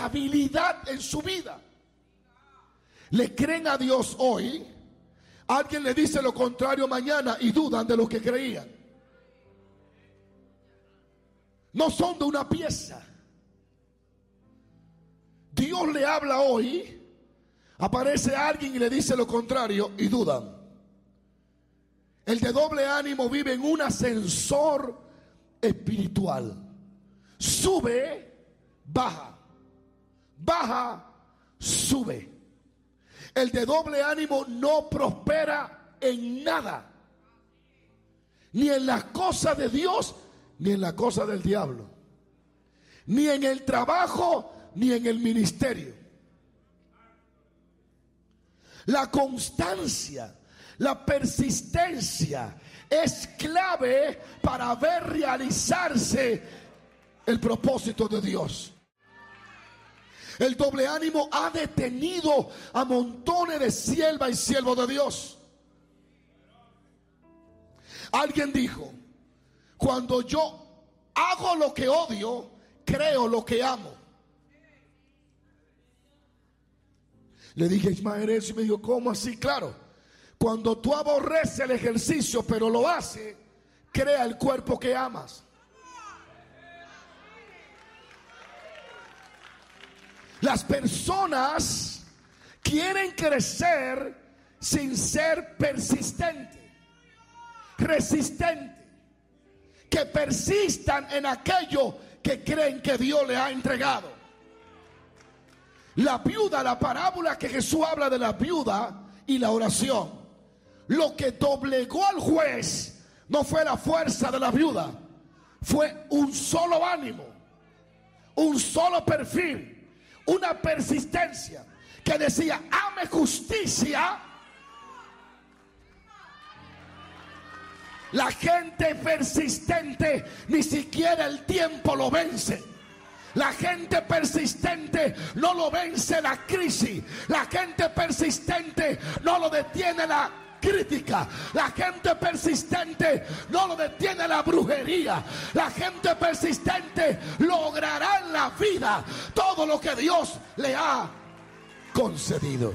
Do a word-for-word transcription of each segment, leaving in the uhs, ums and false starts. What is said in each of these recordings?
estabilidad en su vida. ¿Le creen a Dios hoy? Alguien le dice lo contrario mañana y dudan de lo que creían. No son de una pieza. Dios le habla hoy, aparece alguien y le dice lo contrario y dudan. El de doble ánimo vive en un ascensor espiritual. Sube, baja. Baja, sube. El de doble ánimo no prospera en nada. Ni en las cosas de Dios, ni en las cosas del diablo. Ni en el trabajo, ni en el ministerio. La constancia, la persistencia es clave para ver realizarse el propósito de Dios. El doble ánimo ha detenido a montones de siervas y siervos de Dios. Alguien dijo: cuando yo hago lo que odio, creo lo que amo. Le dije a Ismael eso y me dijo: ¿cómo así? Claro, cuando tú aborreces el ejercicio pero lo haces, crea el cuerpo que amas. Las personas quieren crecer sin ser persistentes, resistentes, que persistan en aquello que creen que Dios les ha entregado. La viuda, la parábola que Jesús habla de la viuda y la oración, lo que doblegó al juez no fue la fuerza de la viuda, fue un solo ánimo, un solo perfil, una persistencia que decía: ame justicia. La gente persistente ni siquiera el tiempo lo vence. La gente persistente no lo vence la crisis. La gente persistente no lo detiene la crítica. La gente persistente no lo detiene la brujería. La gente persistente logrará en la vida todo lo que Dios le ha concedido.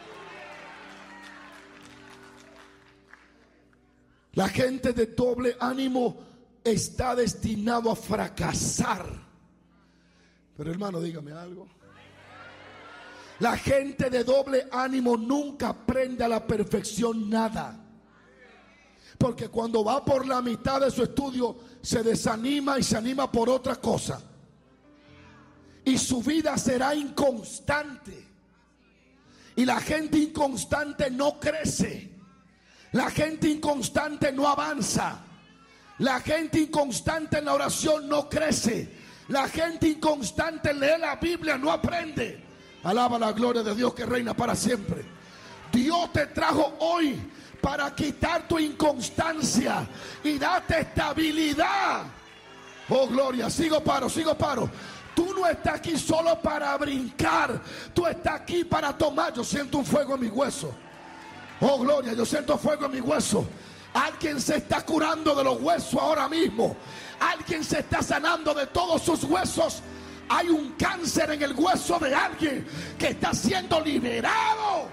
La gente de doble ánimo está destinado a fracasar. Pero hermano, dígame algo. La gente de doble ánimo nunca aprende a la perfección nada. Porque cuando va por la mitad de su estudio se desanima y se anima por otra cosa. Y su vida será inconstante. Y la gente inconstante no crece. La gente inconstante no avanza. La gente inconstante en la oración no crece. La gente inconstante en leer la Biblia no aprende. Alaba la gloria de Dios que reina para siempre. Dios te trajo hoy para quitar tu inconstancia y darte estabilidad. Oh gloria, sigo paro, sigo paro. Tú no estás aquí solo para brincar. Tú estás aquí para tomar. Yo siento un fuego en mi hueso. Oh gloria, yo siento fuego en mi hueso. Alguien se está curando de los huesos ahora mismo. Alguien se está sanando de todos sus huesos. Hay un cáncer en el hueso de alguien que está siendo liberado.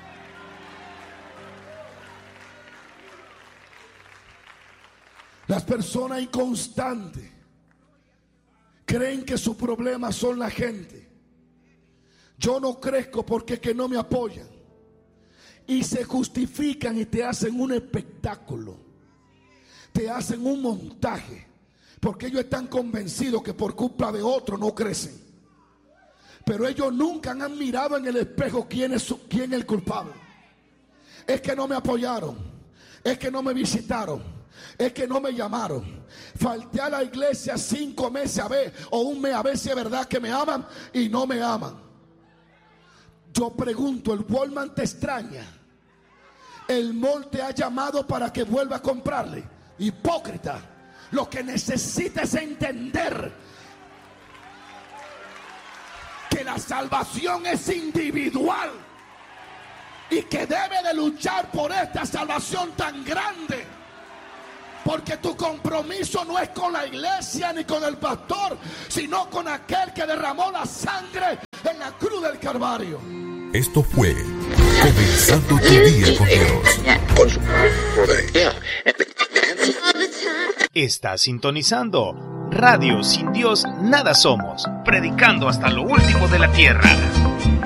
Las personas inconstantes creen que sus problemas son la gente. Yo no crezco porque es que no me apoyan. Y se justifican y te hacen un espectáculo. Te hacen un montaje. Porque ellos están convencidos que por culpa de otro no crecen. Pero ellos nunca han mirado en el espejo quién es, su, quién es el culpable. Es que no me apoyaron. Es que no me visitaron. Es que no me llamaron. Falté a la iglesia cinco meses a ver, o un mes a ver si es verdad que me aman y no me aman. Yo pregunto, ¿el Walmart te extraña? ¿El mall te ha llamado para que vuelva a comprarle? Hipócrita. Lo que necesitas es entender que la salvación es individual y que debe de luchar por esta salvación tan grande. Porque tu compromiso no es con la iglesia ni con el pastor, sino con aquel que derramó la sangre Calvario. Esto fue Comenzando tu Día con Dios. Está sintonizando Radio Sin Dios Nada Somos, predicando hasta lo último de la tierra.